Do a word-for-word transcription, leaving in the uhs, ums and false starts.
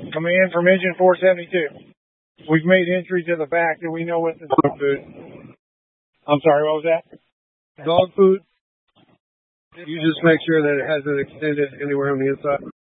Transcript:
Coming in from engine four seventy-two. We've made entry to the fact that we know it's dog food. I'm sorry, what was that? Dog food. You just make sure that it hasn't extended anywhere on the inside.